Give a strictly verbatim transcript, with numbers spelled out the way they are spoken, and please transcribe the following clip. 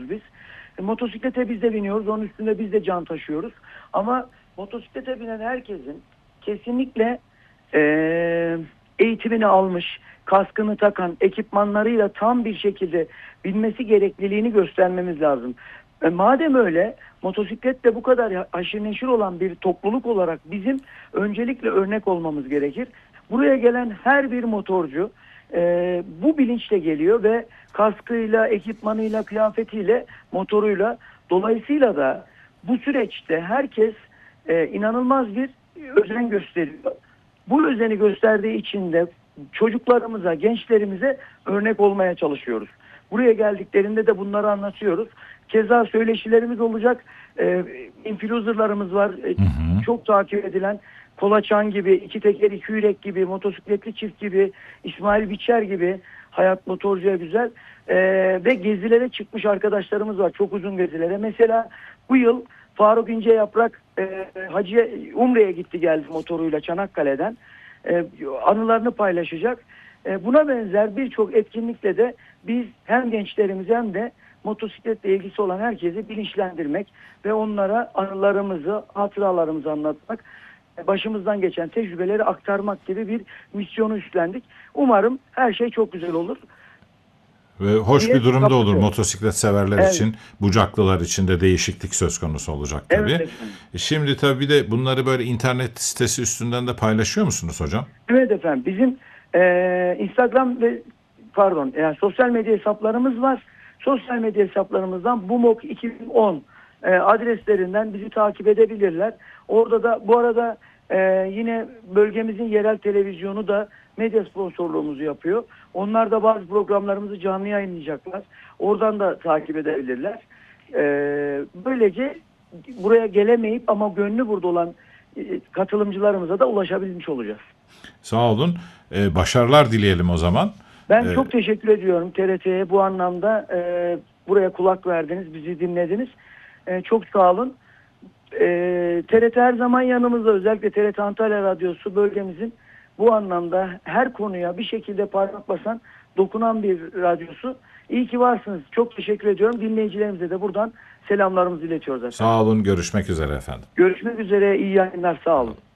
biz. E, motosiklete biz de biniyoruz. Onun üstünde biz de can taşıyoruz. Ama motosiklete binen herkesin kesinlikle e, eğitimini almış, kaskını takan, ekipmanlarıyla tam bir şekilde binmesi gerekliliğini göstermemiz lazım. E, madem öyle, motosikletle bu kadar haşır neşir olan bir topluluk olarak bizim öncelikle örnek olmamız gerekir. Buraya gelen her bir motorcu e, bu bilinçle geliyor ve kaskıyla, ekipmanıyla, kıyafetiyle, motoruyla, dolayısıyla da bu süreçte herkes e, inanılmaz bir özen gösteriyor. Bu özeni gösterdiği için de çocuklarımıza, gençlerimize örnek olmaya çalışıyoruz. Buraya geldiklerinde de bunları anlatıyoruz. Keza söyleşilerimiz olacak. E, influencerlarımız var. E, Hı hı. çok takip edilen Kolaçan gibi, iki teker iki yürek gibi, motosikletli çift gibi, İsmail Biçer gibi, Hayat Motorcu'ya güzel e, ve gezilere çıkmış arkadaşlarımız var. Çok uzun gezilere. Mesela bu yıl Faruk İnce Yaprak e, Hacı'ya, Umre'ye gitti geldi motoruyla Çanakkale'den. E, anılarını paylaşacak. E, buna benzer birçok etkinlikle de biz hem gençlerimizi hem de motosikletle ilgisi olan herkesi bilinçlendirmek ve onlara anılarımızı, hatıralarımızı anlatmak, başımızdan geçen tecrübeleri aktarmak gibi bir misyonu üstlendik. Umarım her şey çok güzel olur. Ve hoş diye bir durum da olur kapatıyor. motosiklet severler Evet. için, bucaklılar için de değişiklik söz konusu olacak tabii. Evet efendim. Şimdi tabii de bunları böyle internet sitesi üstünden de paylaşıyor musunuz hocam? Evet efendim. Bizim e, Instagram ve pardon yani sosyal medya hesaplarımız var. Sosyal medya hesaplarımızdan Bumok iki bin on e, adreslerinden bizi takip edebilirler. Orada da bu arada e, yine bölgemizin yerel televizyonu da medya sponsorluğumuzu yapıyor. Onlar da bazı programlarımızı canlı yayınlayacaklar. Oradan da takip edebilirler. E, böylece buraya gelemeyip ama gönlü burada olan e, katılımcılarımıza da ulaşabilmiş olacağız. Sağ olun. Ee, başarılar dileyelim o zaman. Ben Ee, çok teşekkür ediyorum T R T'ye bu anlamda. E, buraya kulak verdiniz, bizi dinlediniz. E, çok sağ olun. E, T R T her zaman yanımızda. Özellikle T R T Antalya Radyosu bölgemizin bu anlamda her konuya bir şekilde parmak basan, dokunan bir radyosu. İyi ki varsınız. Çok teşekkür ediyorum. Dinleyicilerimize de buradan selamlarımızı iletiyoruz efendim. Sağ olun. Görüşmek üzere efendim. Görüşmek üzere. İyi yayınlar. Sağ olun.